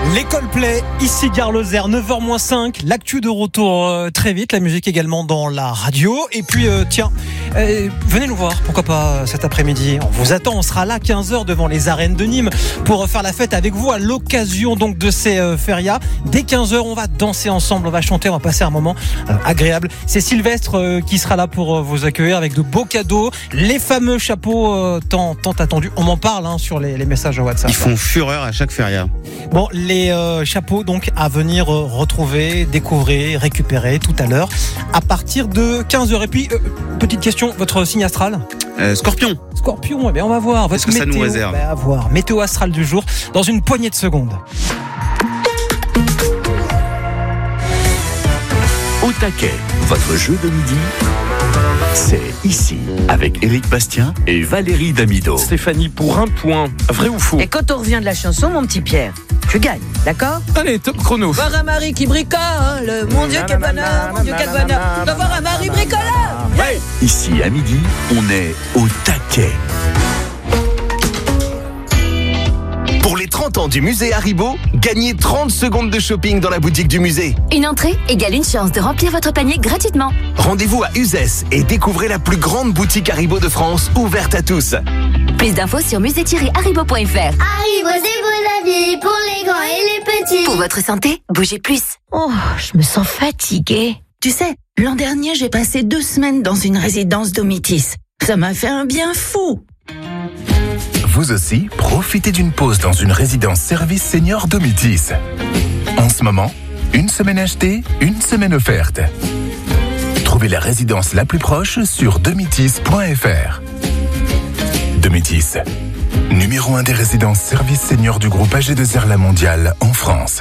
Les Coldplay, ici Gare Lozère, 9h-5, l'actu de retour très vite, la musique également dans la radio. Et puis venez nous voir, pourquoi pas cet après-midi. On vous attend, on sera là 15h devant les arènes de Nîmes pour faire la fête avec vous à l'occasion donc de ces férias. Dès 15h, on va danser ensemble, on va chanter, on va passer un moment agréable. C'est Sylvestre qui sera là pour vous accueillir avec de beaux cadeaux, les fameux chapeaux tant attendus. On m'en parle sur les messages WhatsApp. Ils font fureur à chaque feria. Bon, les chapeaux donc à venir retrouver, découvrir, récupérer tout à l'heure à partir de 15h. Et puis petite question, votre signe astral Scorpion. Scorpion, eh bien on va voir votre Qu'est-ce que météo. ça nous réserve À voir. Météo astrale du jour dans une poignée de secondes. Au taquet, votre jeu de midi, c'est ici, avec Éric Bastien et Valérie Damido. Stéphanie, pour un point, vrai ou faux? Et quand on revient de la chanson, mon petit Pierre, tu gagnes, d'accord? Allez, top chrono. Voir un mari qui bricole, mon Dieu quel bonheur, mon Dieu quel bonheur, d'avoir un mari bricoleur. Ouais. Ici, à midi, on est au taquet. Pour les 30 ans du musée Haribo, gagnez 30 secondes de shopping dans la boutique du musée. Une entrée égale une chance de remplir votre panier gratuitement. Rendez-vous à Uzès et découvrez la plus grande boutique Haribo de France, ouverte à tous. Plus d'infos sur musée-haribo.fr. Haribo, c'est bon avis pour les grands et les petits. Pour votre santé, bougez plus. Oh, je me sens fatiguée. Tu sais, l'an dernier, j'ai passé 2 semaines dans une résidence Domitis. Ça m'a fait un bien fou. Vous aussi, profitez d'une pause dans une résidence service senior Domitis. En ce moment, une semaine achetée, une semaine offerte. Trouvez la résidence la plus proche sur domitis.fr. Domitis, numéro 1 des résidences service senior du groupe AG2R La Mondiale en France.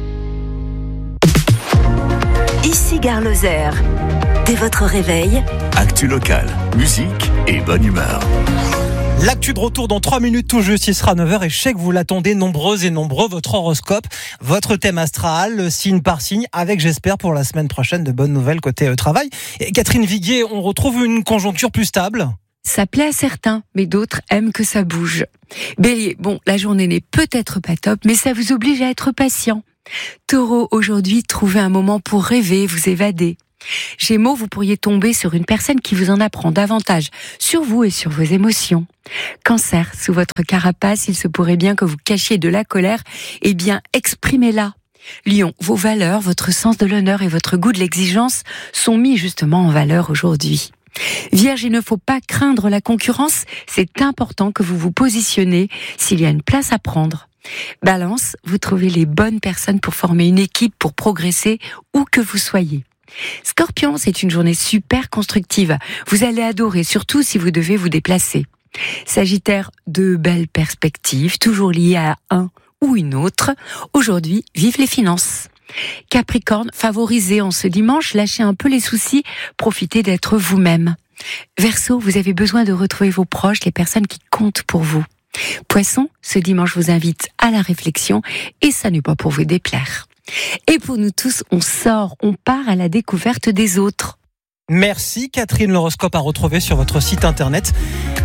Ici Gare Lozère. Dès votre réveil, Actu locale, musique et bonne humeur. L'actu de retour dans 3 minutes tout juste, il sera 9h et je sais que vous l'attendez nombreuses et nombreux, votre horoscope, votre thème astral, signe par signe, avec j'espère pour la semaine prochaine de bonnes nouvelles côté travail. Et Catherine Viguier, on retrouve une conjoncture plus stable. Ça plaît à certains, mais d'autres aiment que ça bouge. Bélier, bon, la journée n'est peut-être pas top, mais ça vous oblige à être patient. Taureau, aujourd'hui, trouvez un moment pour rêver, vous évader. Gémeaux, vous pourriez tomber sur une personne qui vous en apprend davantage sur vous et sur vos émotions. Cancer, sous votre carapace, il se pourrait bien que vous cachiez de la colère, eh bien, exprimez-la. Lion, vos valeurs, votre sens de l'honneur et votre goût de l'exigence sont mis justement en valeur aujourd'hui. Vierge, il ne faut pas craindre la concurrence, c'est important que vous vous positionnez s'il y a une place à prendre. Balance, vous trouvez les bonnes personnes pour former une équipe, pour progresser où que vous soyez. Scorpion, c'est une journée super constructive. Vous allez adorer, surtout si vous devez vous déplacer. Sagittaire, de belles perspectives, toujours liées à un ou une autre. Aujourd'hui, vive les finances. Capricorne, favorisez en ce dimanche, lâchez un peu les soucis, profitez d'être vous-même. Verseau, vous avez besoin de retrouver vos proches, les personnes qui comptent pour vous. Poisson, ce dimanche vous invite à la réflexion et ça n'est pas pour vous déplaire. Et pour nous tous, on sort, on part à la découverte des autres. Merci Catherine, l'horoscope à retrouver sur votre site internet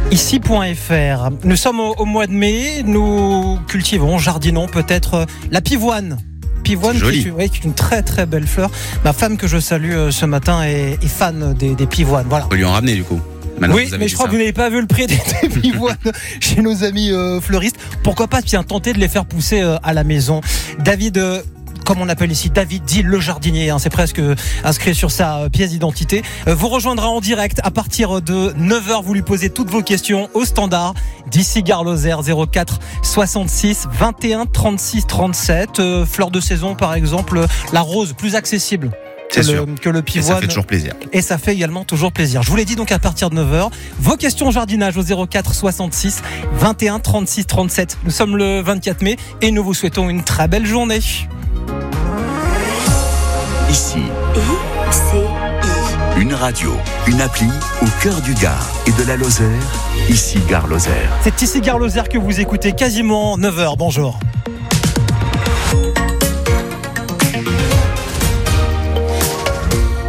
ici.fr. Nous sommes au mois de mai, nous cultivons, jardinons peut-être la pivoine. Pivoine qui est une très très belle fleur. Ma femme que je salue ce matin est fan des pivoines. Voilà. On peut lui en ramener du coup. Maintenant, oui, mais je crois que vous n'avez pas vu le prix des pivoines chez nos amis fleuristes. Pourquoi pas tenter de les faire pousser à la maison. David, comme on appelle ici, David dit le jardinier, c'est presque inscrit sur sa pièce d'identité, vous rejoindra en direct à partir de 9h. Vous lui posez toutes vos questions au standard d'ici Gare Lozère, 04 66 21 36 37. Fleur de saison par exemple, la rose plus accessible. Que le pivoine. Et ça fait toujours plaisir. Et ça fait également toujours plaisir. Je vous l'ai dit donc à partir de 9h. Vos questions jardinage au 04 66 21 36 37. Nous sommes le 24 mai et nous vous souhaitons une très belle journée. Ici, une radio, une appli au cœur du Gard et de la Lozère. Ici Gare Lozère. C'est ici Gare Lozère que vous écoutez quasiment 9h. Bonjour.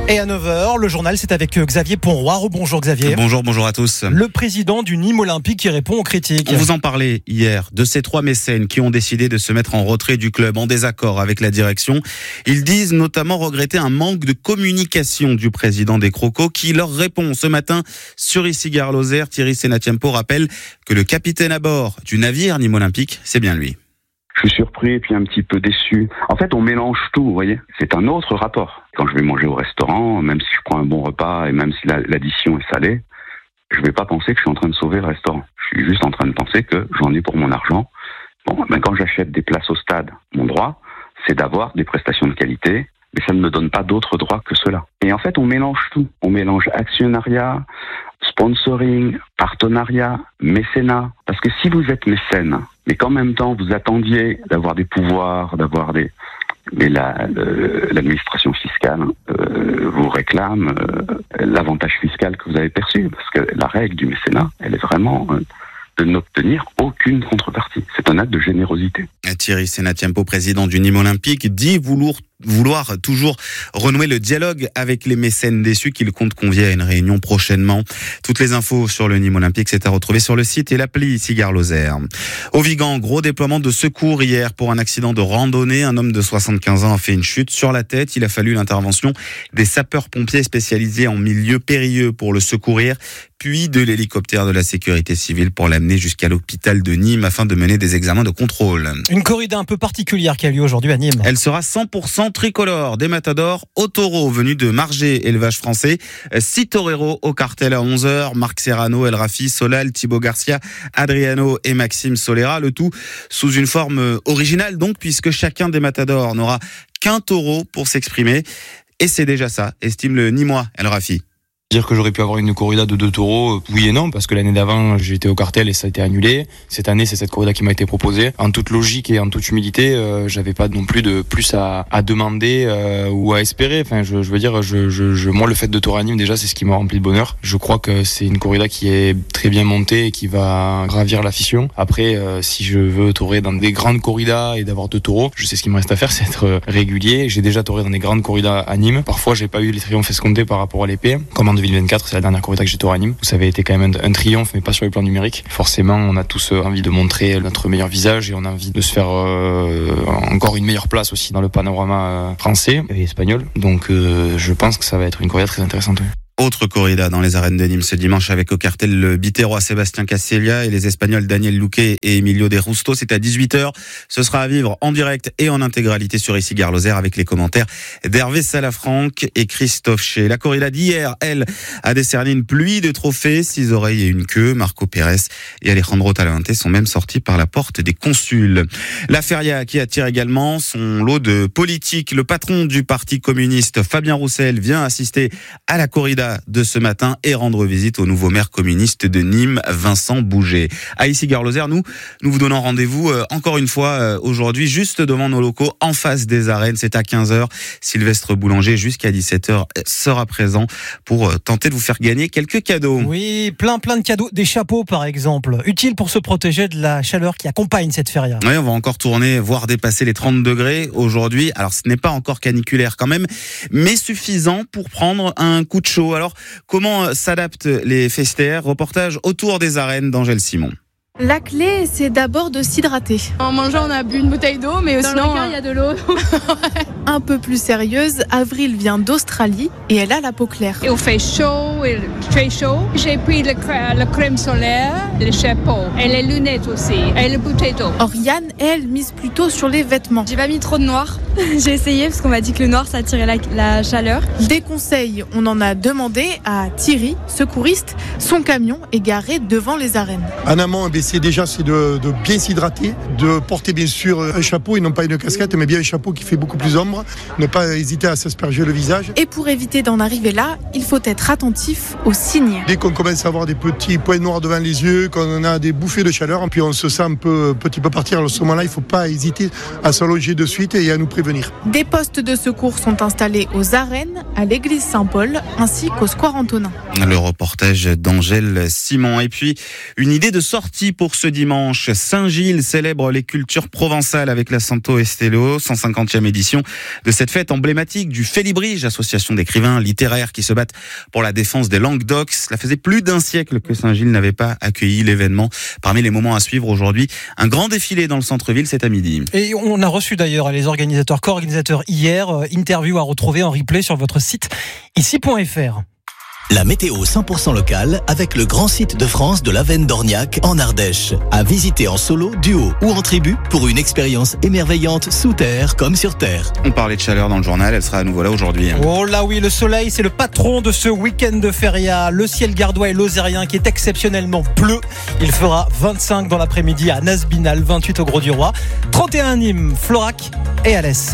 Et à 9h, le journal, c'est avec Xavier Ponroy. Bonjour Xavier. Bonjour à tous. Le président du Nîmes Olympique qui répond aux critiques. On vous en parlait hier de ces 3 mécènes qui ont décidé de se mettre en retrait du club, en désaccord avec la direction. Ils disent notamment regretter un manque de communication du président des Crocos qui leur répond ce matin sur Issy-Gare-Lozère. Thierry Senatiempo rappelle que le capitaine à bord du navire Nîmes Olympique, c'est bien lui. Je suis surpris et puis un petit peu déçu. En fait, on mélange tout, vous voyez. C'est un autre rapport. Quand je vais manger au restaurant, même si je prends un bon repas et même si l'addition est salée, je vais pas penser que je suis en train de sauver le restaurant. Je suis juste en train de penser que j'en ai pour mon argent. Quand j'achète des places au stade, mon droit, c'est d'avoir des prestations de qualité, mais ça ne me donne pas d'autres droits que cela. Et en fait, on mélange tout. On mélange actionnariat, sponsoring, partenariat, mécénat. Parce que si vous êtes mécène, mais qu'en même temps vous attendiez d'avoir des pouvoirs, mais l'administration fiscale vous réclame l'avantage fiscal que vous avez perçu. Parce que la règle du mécénat, elle est vraiment de n'obtenir aucune contrepartie. C'est un acte de générosité. Thierry Senatiempo, président du Nîmes Olympique, dit vouloir toujours renouer le dialogue avec les mécènes déçus qu'il compte convier à une réunion prochainement. Toutes les infos sur le Nîmes Olympique, c'est à retrouver sur le site et l'appli Issy-Gare-Lozère. Au Vigan, gros déploiement de secours hier pour un accident de randonnée. Un homme de 75 ans a fait une chute sur la tête. Il a fallu l'intervention des sapeurs-pompiers spécialisés en milieu périlleux pour le secourir, puis de l'hélicoptère de la sécurité civile pour l'amener jusqu'à l'hôpital de Nîmes afin de mener des examens de contrôle. Une corrida un peu particulière qui a lieu aujourd'hui à Nîmes. Elle sera 100% tricolore, des matadors au taureau venus de Margé, élevage français. 6 toreros au cartel à 11h. Marc Serrano, El Rafi, Solal, Thibaut Garcia, Adriano et Maxime Solera. Le tout sous une forme originale donc, puisque chacun des matadors n'aura qu'un taureau pour s'exprimer. Et c'est déjà ça, estime le Nîmois El Rafi. Dire que j'aurais pu avoir une corrida de 2 taureaux, oui et non, parce que l'année d'avant, j'étais au cartel et ça a été annulé. Cette année, c'est cette corrida qui m'a été proposée. En toute logique et en toute humilité, j'avais pas non plus de plus à demander ou à espérer. Enfin, je veux dire, moi, le fait de taurer à Nîmes, déjà, c'est ce qui m'a rempli de bonheur. Je crois que c'est une corrida qui est très bien montée et qui va gravir l'affection. Après, si je veux taurer dans des grandes corridas et d'avoir 2 taureaux, je sais ce qu'il me reste à faire, c'est être régulier. J'ai déjà tauré dans des grandes corridas à Nîmes. Parfois, j'ai pas eu les triomphes escomptés par rapport à l'épée. Comme en 2024, c'est la dernière corrida que j'ai touré à Nîmes. Ça avait été quand même un triomphe, mais pas sur le plan numérique. Forcément, on a tous envie de montrer notre meilleur visage et on a envie de se faire encore une meilleure place aussi dans le panorama français et espagnol. Donc, je pense que ça va être une corrida très intéressante. Autre corrida dans les arènes de Nîmes ce dimanche avec au cartel le Biterrois Sébastien Casselia et les Espagnols Daniel Luque et Emilio De Justo. C'est à 18h. Ce sera à vivre en direct et en intégralité sur Issy-Gare-Lozère avec les commentaires d'Hervé Salafranc et Christophe Ché. La corrida d'hier, elle, a décerné une pluie de trophées, 6 oreilles et une queue. Marco Pérez et Alejandro Talavante sont même sortis par la porte des consuls. La feria qui attire également son lot de politique. Le patron du Parti communiste, Fabien Roussel, vient assister à la corrida de ce matin et rendre visite au nouveau maire communiste de Nîmes, Vincent Bouget. À Issy-Gare-Lozère, nous vous donnons rendez-vous encore une fois aujourd'hui, juste devant nos locaux, en face des arènes. C'est à 15h. Sylvestre Boulanger, jusqu'à 17h, sera présent pour tenter de vous faire gagner quelques cadeaux. Oui, plein de cadeaux. Des chapeaux, par exemple, utiles pour se protéger de la chaleur qui accompagne cette feria. Oui, on va encore tourner, voire dépasser les 30 degrés aujourd'hui. Alors, ce n'est pas encore caniculaire quand même, mais suffisant pour prendre un coup de chaud. Alors, comment s'adaptent les festiaires? Reportage autour des arènes d'Angèle Simon. La clé, c'est d'abord de s'hydrater. En mangeant, on a bu une bouteille d'eau, mais sinon... Dans le regard, il y a de l'eau. Un peu plus sérieuse, Avril vient d'Australie et elle a la peau claire. Il fait chaud, très chaud. J'ai pris la crème solaire, le chapeau et les lunettes aussi, et le bouteille d'eau. Oriane, elle, mise plutôt sur les vêtements. J'ai pas mis trop de noir. J'ai essayé parce qu'on m'a dit que le noir, ça attirait la chaleur. Des conseils, on en a demandé à Thierry, secouriste. Son camion est garé devant les arènes. En amont, c'est de bien s'hydrater, de porter bien sûr un chapeau et non pas une casquette, mais bien un chapeau qui fait beaucoup plus ombre, ne pas hésiter à s'asperger le visage. Et pour éviter d'en arriver là, il faut être attentif aux signes. Dès qu'on commence à avoir des petits points noirs devant les yeux, qu'on a des bouffées de chaleur, puis on se sent un petit peu partir, à ce moment-là, il ne faut pas hésiter à s'allonger de suite et à nous prévenir. Des postes de secours sont installés aux arènes, à l'église Saint-Paul, ainsi qu'au square Antonin. Le reportage d'Angèle Simon. Et puis, une idée de sortie pour ce dimanche. Saint-Gilles célèbre les cultures provençales avec la Santo Estelo, 150e édition. de cette fête emblématique du Félibrige, association d'écrivains littéraires qui se battent pour la défense des langues d'oc. Cela faisait plus d'un siècle que Saint-Gilles n'avait pas accueilli l'événement. Parmi les moments à suivre aujourd'hui, un grand défilé dans le centre-ville, c'est à midi. Et on a reçu d'ailleurs les co-organisateurs hier. Interview à retrouver en replay sur votre site ici.fr. La météo 100% locale avec le grand site de France de l'Avenne d'Orniac en Ardèche. À visiter en solo, duo ou en tribu pour une expérience émerveillante sous terre comme sur terre. On parlait de chaleur dans le journal, elle sera à nouveau là aujourd'hui. Oh là oui, le soleil, c'est le patron de ce week-end de feria. Le ciel gardois et lozérien qui est exceptionnellement bleu. Il fera 25 dans l'après-midi à Nasbinal, 28 au Gros-du-Roi, 31 à Nîmes, Florac et Alès.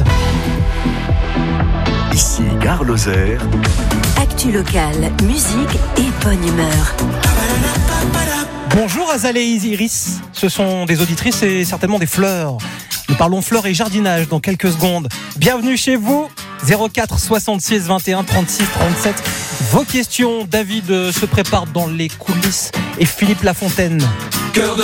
Ici Gare Lozère. Actu locale, musique et bonne humeur. Bonjour Azalée et Iris, ce sont des auditrices et certainement des fleurs. Nous parlons fleurs et jardinage dans quelques secondes. Bienvenue chez vous, 04 66 21 36 37. Vos questions, David se prépare dans les coulisses et Philippe Lafontaine. Cœur de